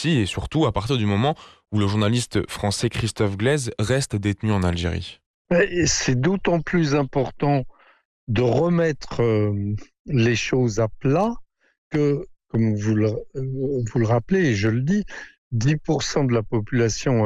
aussi et surtout à partir du moment où le journaliste français Christophe Glaise reste détenu en Algérie? Et c'est d'autant plus important de remettre les choses à plat que, comme vous le rappelez, et je le dis, 10% de la population